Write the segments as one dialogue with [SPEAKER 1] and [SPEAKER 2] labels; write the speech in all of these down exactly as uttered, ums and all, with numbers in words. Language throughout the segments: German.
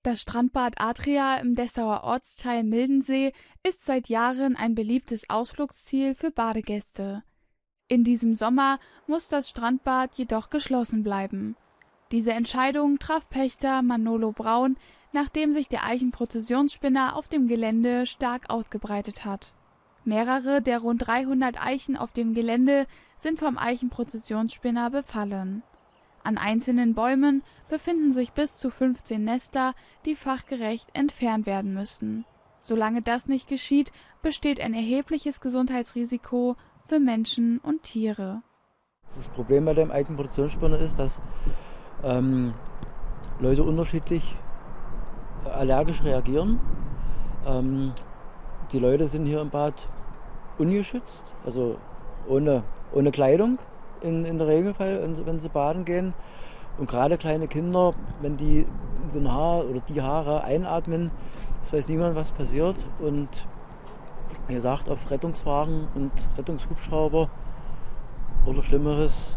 [SPEAKER 1] Das Strandbad Adria im Dessauer Ortsteil Mildensee ist seit Jahren ein beliebtes Ausflugsziel für Badegäste. In diesem Sommer muss das Strandbad jedoch geschlossen bleiben. Diese Entscheidung traf Pächter Manolo Braun, nachdem sich der Eichenprozessionsspinner auf dem Gelände stark ausgebreitet hat. Mehrere der rund dreihundert Eichen auf dem Gelände sind vom Eichenprozessionsspinner befallen. An einzelnen Bäumen befinden sich bis zu fünfzehn Nester, die fachgerecht entfernt werden müssen. Solange das nicht geschieht, besteht ein erhebliches Gesundheitsrisiko für Menschen und Tiere.
[SPEAKER 2] Das Problem bei dem Eichenprozessionsspinner ist, dass ähm, Leute unterschiedlich allergisch reagieren. Ähm, die Leute sind hier im Bad ungeschützt, also ohne, ohne Kleidung in, in der Regelfall, wenn sie, wenn sie baden gehen. Und gerade kleine Kinder, wenn die so ein Haar oder die Haare einatmen, das weiß niemand, was passiert. Und wie gesagt, auf Rettungswagen und Rettungshubschrauber oder Schlimmeres,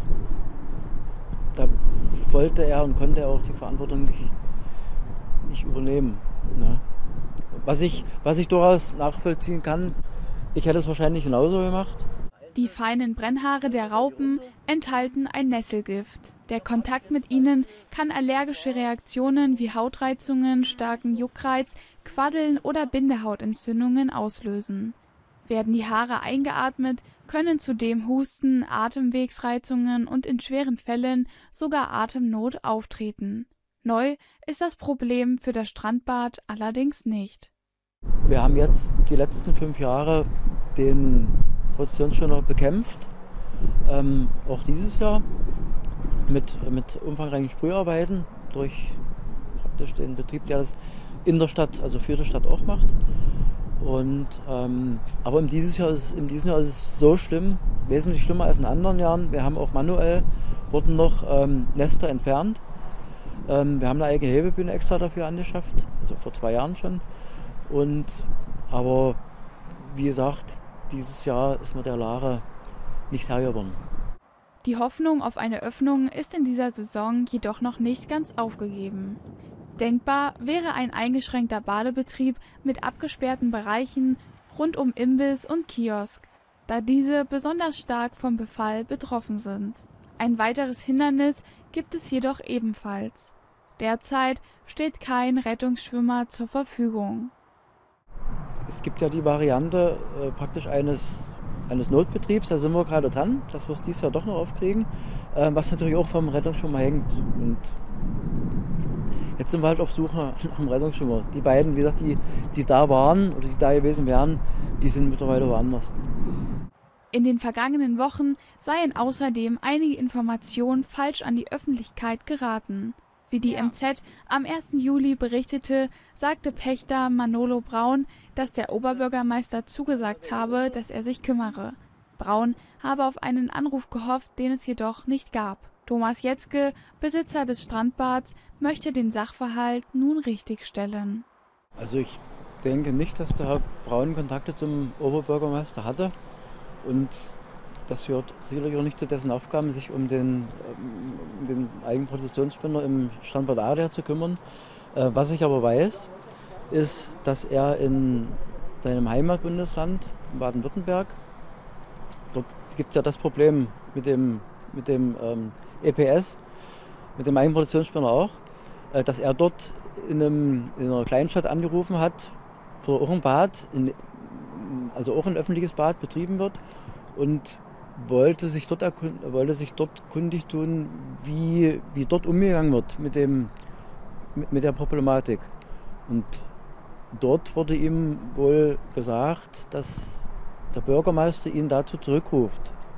[SPEAKER 2] da wollte er und konnte er auch die Verantwortung nicht, nicht übernehmen. Ne? Was ich, was ich durchaus nachvollziehen kann, ich hätte es wahrscheinlich genauso gemacht.
[SPEAKER 1] Die feinen Brennhaare der Raupen enthalten ein Nesselgift. Der Kontakt mit ihnen kann allergische Reaktionen wie Hautreizungen, starken Juckreiz, Quaddeln oder Bindehautentzündungen auslösen. Werden die Haare eingeatmet, können zudem Husten, Atemwegsreizungen und in schweren Fällen sogar Atemnot auftreten. Neu ist das Problem für das Strandbad allerdings nicht.
[SPEAKER 2] Wir haben jetzt die letzten fünf Jahre den Prozessionsspinner bekämpft, ähm, auch dieses Jahr mit, mit umfangreichen Sprüharbeiten durch praktisch den Betrieb, der das in der Stadt, also für die Stadt auch macht. Und, ähm, aber in, dieses Jahr ist, in diesem Jahr ist es so schlimm, wesentlich schlimmer als in anderen Jahren. Wir haben auch manuell, wurden noch ähm, Nester entfernt. Ähm, wir haben eine eigene Hebebühne extra dafür angeschafft, also vor zwei Jahren schon. Und, aber wie gesagt, dieses Jahr ist mir der Lare nicht Herr geworden.
[SPEAKER 1] Die Hoffnung auf eine Öffnung ist in dieser Saison jedoch noch nicht ganz aufgegeben. Denkbar wäre ein eingeschränkter Badebetrieb mit abgesperrten Bereichen rund um Imbiss und Kiosk, da diese besonders stark vom Befall betroffen sind. Ein weiteres Hindernis gibt es jedoch ebenfalls. Derzeit steht kein Rettungsschwimmer zur Verfügung.
[SPEAKER 2] Es gibt ja die Variante äh, praktisch eines, eines Notbetriebs, da sind wir gerade dran, dass wir es dieses Jahr doch noch aufkriegen, äh, was natürlich auch vom Rettungsschwimmer hängt. Und jetzt sind wir halt auf Suche nach einem Rettungsschwimmer. Die beiden, wie gesagt, die, die da waren oder die da gewesen wären, die sind mittlerweile woanders.
[SPEAKER 1] In den vergangenen Wochen seien außerdem einige Informationen falsch an die Öffentlichkeit geraten. Wie die M Z am ersten Juli berichtete, sagte Pächter Manolo Braun, dass der Oberbürgermeister zugesagt habe, dass er sich kümmere. Braun habe auf einen Anruf gehofft, den es jedoch nicht gab. Thomas Jetzke, Besitzer des Strandbads, möchte den Sachverhalt nun richtigstellen.
[SPEAKER 2] Also ich denke nicht, dass der Herr Braun Kontakte zum Oberbürgermeister hatte. Und das gehört sicherlich auch nicht zu dessen Aufgaben, sich um den, um den Eichenprozessionsspinner im Strandbad Adria zu kümmern. Äh, was ich aber weiß, ist, dass er in seinem Heimatbundesland, Baden-Württemberg, dort gibt es ja das Problem mit dem, mit dem ähm, E P S, mit dem Eichenprozessionsspinner auch, äh, dass er dort in, einem, in einer Kleinstadt angerufen hat, wo auch ein Bad, in, also auch ein öffentliches Bad betrieben wird, und wollte sich dort, erkund- wollte sich dort kundig tun, wie, wie dort umgegangen wird mit, dem, mit, mit der Problematik. Und dort wurde ihm wohl gesagt, dass der Bürgermeister ihn dazu zurückruft.